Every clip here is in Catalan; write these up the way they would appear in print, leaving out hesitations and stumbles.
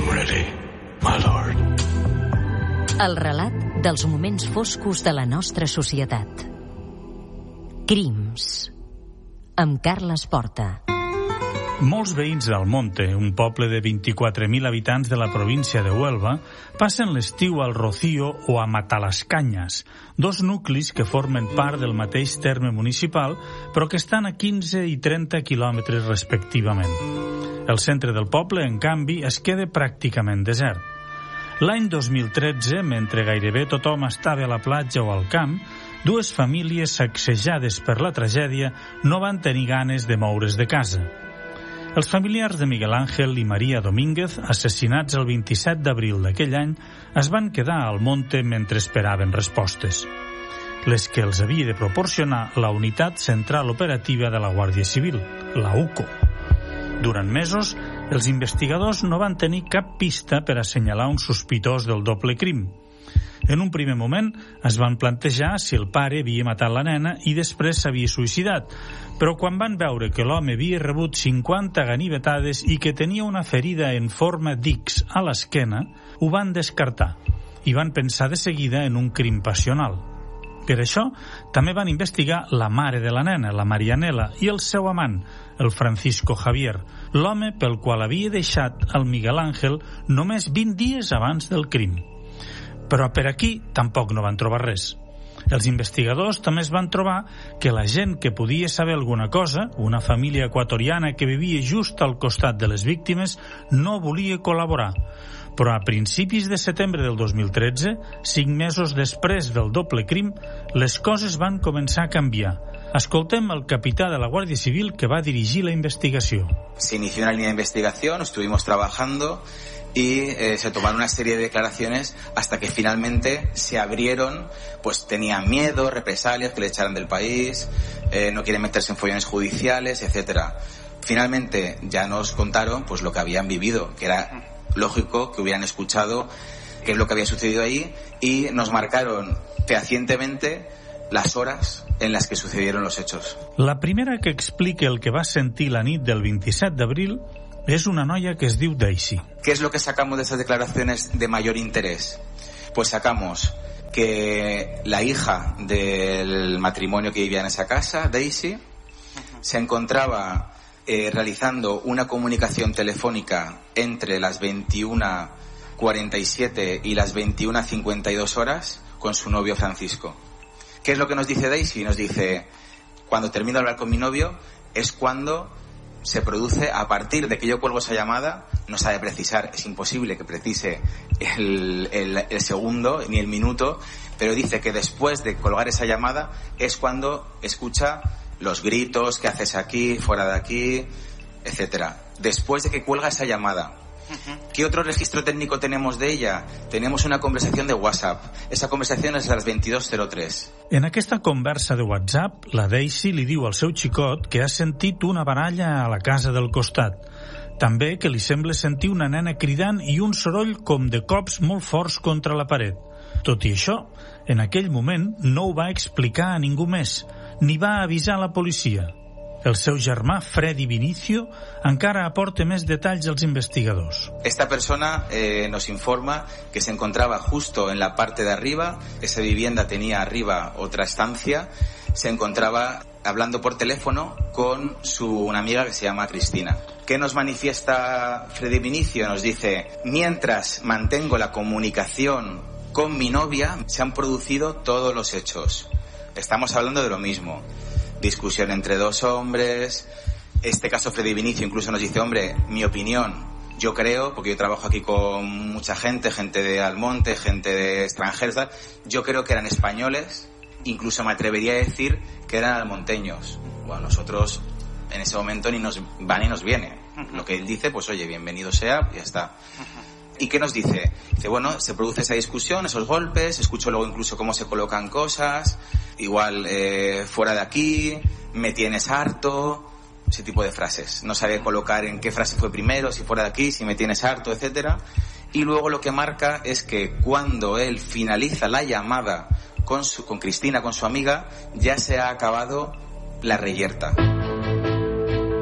am ready, my lord. El relat dels moments foscos de la nostra societat. Crims. Amb Carles Porta. Molts veïns d'Almonte, un poble de 24.000 habitants de la província de Huelva, passen l'estiu al Rocío o a Matalascanyes, dos nuclis que formen part del mateix terme municipal, però que estan a 15 i 30 quilòmetres respectivament. El centre del poble, en canvi, es queda pràcticament desert. L'any 2013, mentre gairebé tothom estava a la platja o al camp, dues famílies sacsejades per la tragèdia no van tenir ganes de moure's de casa. Els familiars de Miguel Ángel i Maria Domínguez, assassinats el 27 d'abril d'aquell any, es van quedar al monte mentre esperaven respostes. Les que els havia de proporcionar la Unitat Central Operativa de la Guàrdia Civil, la UCO. Durant mesos, els investigadors no van tenir cap pista per assenyalar un sospitós del doble crim. En un primer moment es van plantejar si el pare havia matat la nena i després s'havia suïcidat, però quan van veure que l'home havia rebut 50 ganivetades i que tenia una ferida en forma d'X a l'esquena, ho van descartar i van pensar de seguida en un crim passional. Per això, també van investigar la mare de la nena, la Marianela, i el seu amant, el Francisco Javier, l'home pel qual havia deixat el Miguel Ángel només 20 dies abans del crim. Però per aquí tampoc no van trobar res. Els investigadors també es van trobar que la gent que podia saber alguna cosa, una família equatoriana que vivia just al costat de les víctimes, no volia col·laborar. Però a principis de setembre del 2013, 5 mesos després del doble crim, les coses van començar a canviar. Escoltem el capità de la Guàrdia Civil que va dirigir la investigació. Se inició una línea de investigación, estuvimos trabajando y se tomaron una serie de declaraciones hasta que finalmente se abrieron, pues tenían miedo, represalias, que le echaran del país, no quieren meterse en follones judiciales, etcétera. Finalmente ya nos contaron pues lo que habían vivido, que era lógico que hubieran escuchado qué es lo que había sucedido ahí, y nos marcaron fehacientemente las horas en las que sucedieron los hechos. La primera que explica el que va sentir la nit del 27 d'abril es una noia que es diu Daisy. ¿Qué es lo que sacamos de esas declaraciones de mayor interés? Pues sacamos que la hija del matrimonio que vivía en esa casa, Daisy, se encontraba realizando una comunicación telefónica entre las 21:47 y las 21:52 horas con su novio Francisco. ¿Qué es lo que nos dice Daisy? Nos dice, cuando termino de hablar con mi novio es cuando se produce, a partir de que yo cuelgo esa llamada, no sabe precisar, es imposible que precise el segundo ni el minuto, pero dice que después de colgar esa llamada es cuando escucha los gritos, ¿qué haces aquí, fuera de aquí, etcétera? Después de que cuelga esa llamada. ¿Qué otro registro técnico tenemos de ella? Tenemos una conversación de WhatsApp. Esa conversación és a les 22:03. En aquesta conversa de WhatsApp, la Daisy li diu al seu xicot que ha sentit una baralla a la casa del costat. També que li sembla sentir una nena cridant i un soroll com de cops molt forts contra la paret. Tot i això, en aquell moment no ho va explicar a ningú més, ni va avisar la policia. El seu germà, Freddy Vinicio, encara aporta més detalls als investigadors. Esta persona nos informa que se encontraba justo en la parte de arriba, esa vivienda tenía arriba otra estancia, se encontraba hablando por teléfono con una amiga que se llama Cristina. ¿Qué nos manifiesta Freddy Vinicio? Nos dice, mientras mantengo la comunicación con mi novia, se han producido todos los hechos. Estamos hablando de lo mismo. Discusión entre dos hombres. Este caso Freddy Vinicio incluso nos dice, hombre, mi opinión, yo creo, porque yo trabajo aquí con mucha gente de Almonte, gente de extranjeros, tal, yo creo que eran españoles, incluso me atrevería a decir que eran almonteños. Bueno, nosotros en ese momento ni nos va ni nos viene. Lo que él dice, pues oye, bienvenido sea, y ya está. ¿Y qué nos dice? Dice, bueno, se produce esa discusión, esos golpes, escucho luego incluso cómo se colocan cosas, igual fuera de aquí, me tienes harto, ese tipo de frases. No sabe colocar en qué frase fue primero, si fuera de aquí, si me tienes harto, etcétera. Y luego lo que marca es que cuando él finaliza la llamada con Cristina, con su amiga, ya se ha acabado la reyerta.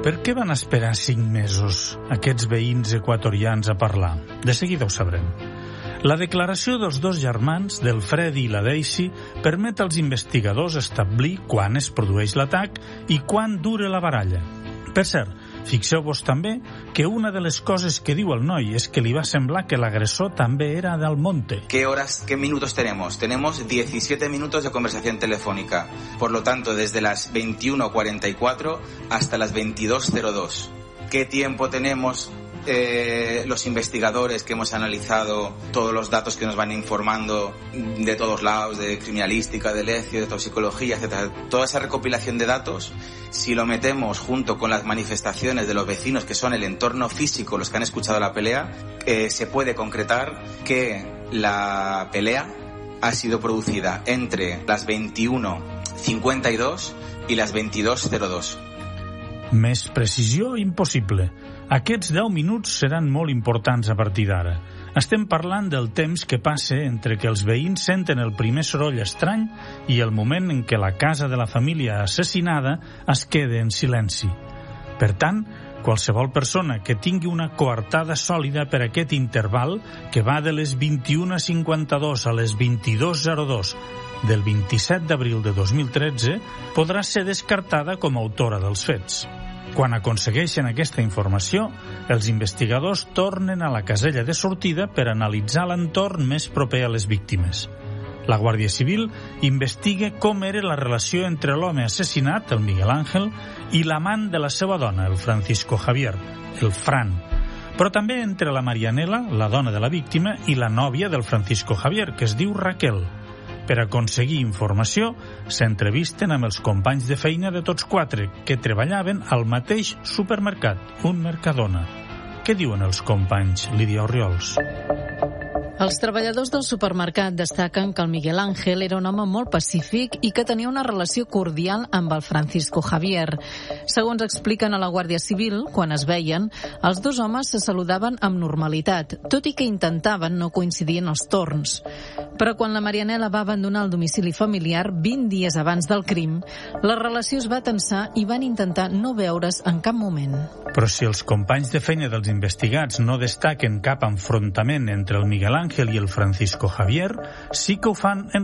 Per què van esperar 5 mesos aquests veïns equatorians a parlar? De seguida ho sabrem. La declaració dels dos germans, del Freddy i la Daisy, permet als investigadors establir quan es produeix l'atac i quan dura la baralla. Per cert, fixeu-vos també que una de les coses que diu el noi és que li va semblar que l'agressor també era del Monte. ¿Qué minutos tenemos? Tenemos 17 minutos de conversación telefónica. Por lo tanto, desde las 21:44 hasta las 22:02. ¿Qué tiempo tenemos los investigadores que hemos analizado todos los datos que nos van informando de todos lados, de criminalística, de lecio, de toxicología, etcétera? Toda esa recopilación de datos, si lo metemos junto con las manifestaciones de los vecinos, que son el entorno físico, los que han escuchado la pelea, se puede concretar que la pelea ha sido producida entre las 21:52 y las 22:02. Més precisió impossible. Aquests 10 minuts seran molt importants a partir d'ara. Estem parlant del temps que passa entre que els veïns senten el primer soroll estrany i el moment en què la casa de la família assassinada es queda en silenci. Per tant, qualsevol persona que tingui una coartada sòlida per aquest interval, que va de les 21:52 a les 22:02 del 27 d'abril de 2013, podrà ser descartada com a autora dels fets. Quan aconsegueixen aquesta informació, els investigadors tornen a la casella de sortida per analitzar l'entorn més proper a les víctimes. La Guàrdia Civil investiga com era la relació entre l'home assassinat, el Miguel Ángel, i l'amant de la seva dona, el Francisco Javier, el Fran, però també entre la Marianela, la dona de la víctima, i la nòvia del Francisco Javier, que es diu Raquel. Per aconseguir informació, s'entrevisten amb els companys de feina de tots 4, que treballaven al mateix supermercat, un Mercadona. Què diuen els companys, Lídia Orriols? Els treballadors del supermercat destaquen que el Miguel Ángel era un home molt pacífic i que tenia una relació cordial amb el Francisco Javier. Segons expliquen a la Guàrdia Civil, quan es veien, els dos homes se saludaven amb normalitat, tot i que intentaven no coincidir en els torns. Però quan la Marianela va abandonar el domicili familiar 20 dies abans del crim, la relació es va tensar i van intentar no veure's en cap moment. Però si els companys de feina dels investigats no destaquen cap enfrontament entre el Miguel Ángel i el Francisco Javier, sí que ho fan en